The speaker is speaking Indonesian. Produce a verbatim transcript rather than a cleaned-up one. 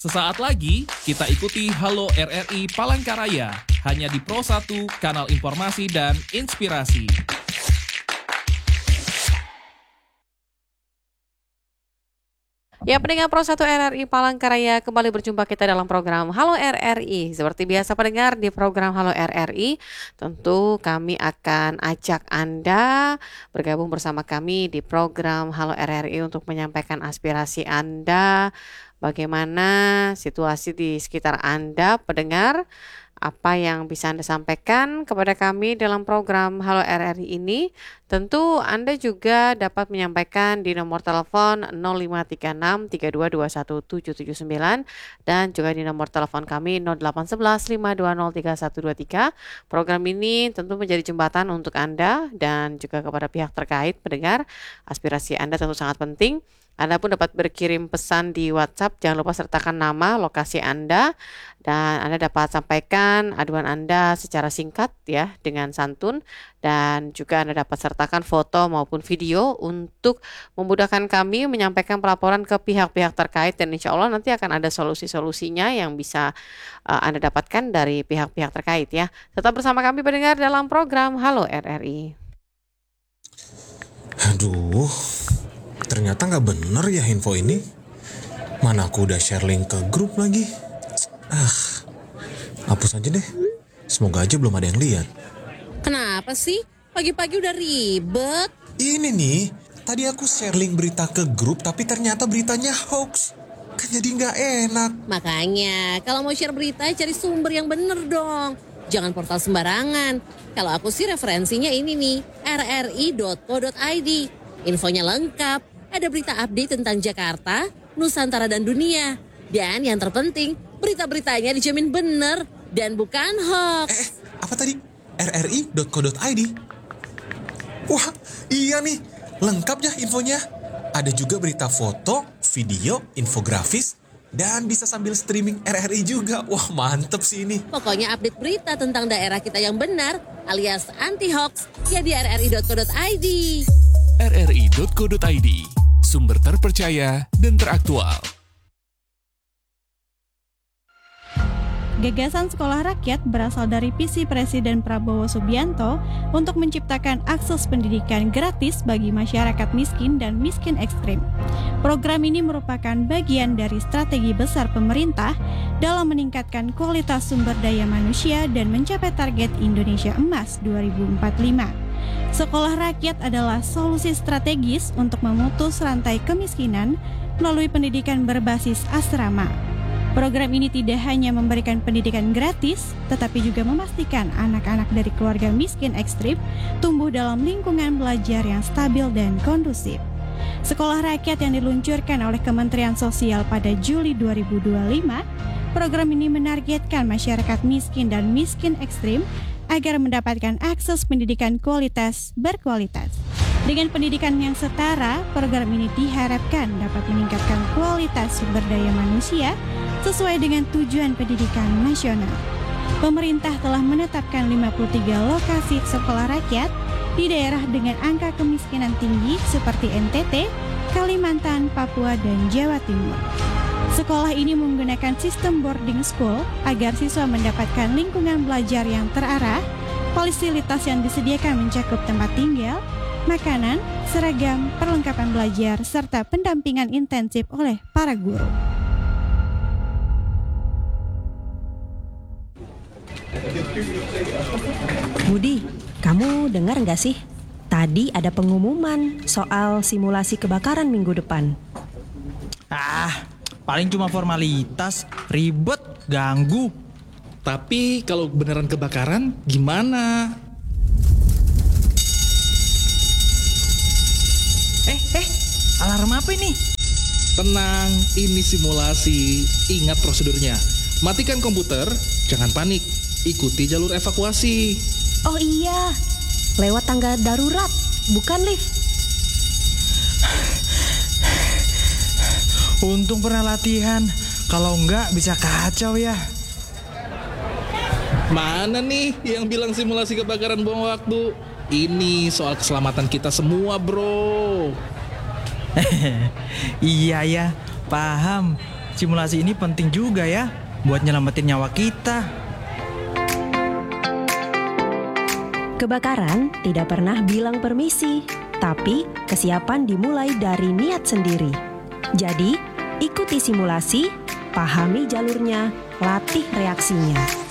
Sesaat lagi kita ikuti Halo R R I Palangkaraya hanya di Pro satu, kanal informasi dan inspirasi. Ya, pendengar Pro satu R R I Palangkaraya, kembali berjumpa kita dalam program Halo R R I. Seperti biasa pendengar, di program Halo R R I, tentu kami akan ajak Anda bergabung bersama kami di program Halo R R I untuk menyampaikan aspirasi Anda, bagaimana situasi di sekitar Anda, pendengar, apa yang bisa Anda sampaikan kepada kami dalam program Halo R R I ini. Tentu Anda juga dapat menyampaikan di nomor telepon nol lima tiga enam tiga dua dua satu tujuh tujuh sembilan dan juga di nomor telepon kami nol delapan satu satu lima dua nol tiga satu dua tiga. Program ini tentu menjadi jembatan untuk Anda dan juga kepada pihak terkait pendengar. Aspirasi Anda tentu sangat penting. Anda pun dapat berkirim pesan di WhatsApp, jangan lupa sertakan nama, lokasi Anda, dan Anda dapat sampaikan aduan Anda secara singkat ya, dengan santun, dan juga Anda dapat sertakan foto maupun video untuk memudahkan kami menyampaikan pelaporan ke pihak-pihak terkait, dan insya Allah nanti akan ada solusi-solusinya yang bisa uh, Anda dapatkan dari pihak-pihak terkait ya. Tetap bersama kami pendengar dalam program Halo R R I. Aduh, ternyata nggak bener ya info ini. Mana aku udah share link ke grup lagi. Ah, hapus aja deh. Semoga aja belum ada yang lihat. Kenapa sih? Pagi-pagi udah ribet. Ini nih, tadi aku share link berita ke grup tapi ternyata beritanya hoax. Kan jadi nggak enak. Makanya, kalau mau share berita cari sumber yang bener dong. Jangan portal sembarangan. Kalau aku sih referensinya ini nih, r r i dot co dot i d. Infonya lengkap, ada berita update tentang Jakarta, Nusantara dan dunia. Dan yang terpenting, berita-beritanya dijamin bener dan bukan hoax. Eh, apa tadi? r r i dot co dot i d. Wah, iya nih, lengkap ya infonya. Ada juga berita foto, video, infografis, dan bisa sambil streaming R R I juga. Wah, mantep sih ini. Pokoknya update berita tentang daerah kita yang benar alias anti hoax ya di r r i dot co dot i d. r r i dot co dot i d, sumber terpercaya dan teraktual. Gagasan sekolah rakyat berasal dari visi Presiden Prabowo Subianto untuk menciptakan akses pendidikan gratis bagi masyarakat miskin dan miskin ekstrim. Program ini merupakan bagian dari strategi besar pemerintah dalam meningkatkan kualitas sumber daya manusia dan mencapai target Indonesia Emas dua ribu empat puluh lima. Sekolah rakyat adalah solusi strategis untuk memutus rantai kemiskinan melalui pendidikan berbasis asrama. Program ini tidak hanya memberikan pendidikan gratis, tetapi juga memastikan anak-anak dari keluarga miskin ekstrim tumbuh dalam lingkungan belajar yang stabil dan kondusif. Sekolah rakyat yang diluncurkan oleh Kementerian Sosial pada Juli dua ribu dua puluh lima, program ini menargetkan masyarakat miskin dan miskin ekstrim agar mendapatkan akses pendidikan kualitas berkualitas. Dengan pendidikan yang setara, program ini diharapkan dapat meningkatkan kualitas sumber daya manusia sesuai dengan tujuan pendidikan nasional. Pemerintah telah menetapkan lima puluh tiga lokasi sekolah rakyat di daerah dengan angka kemiskinan tinggi seperti N T T, Kalimantan, Papua, dan Jawa Timur. Sekolah ini menggunakan sistem boarding school agar siswa mendapatkan lingkungan belajar yang terarah, fasilitas yang disediakan mencakup tempat tinggal, makanan, seragam, perlengkapan belajar, serta pendampingan intensif oleh para guru. Budi, kamu dengar nggak sih? Tadi ada pengumuman soal simulasi kebakaran minggu depan. Ah, paling cuma formalitas, ribet, ganggu. Tapi kalau beneran kebakaran, gimana? Eh, eh, alarm apa ini? Tenang, ini simulasi. Ingat prosedurnya. Matikan komputer, jangan panik. Ikuti jalur evakuasi. Oh iya, lewat tangga darurat, bukan lift. Untung pernah latihan, kalau enggak bisa kacau ya. Mana nih yang bilang simulasi kebakaran buang waktu? Ini soal keselamatan kita semua, bro. Iya ya, paham. simulasi ini penting juga ya buat nyelamatin nyawa kita. Kebakaran tidak pernah bilang permisi, tapi kesiapan dimulai dari niat sendiri. Jadi, ikuti simulasi, pahami jalurnya, latih reaksinya.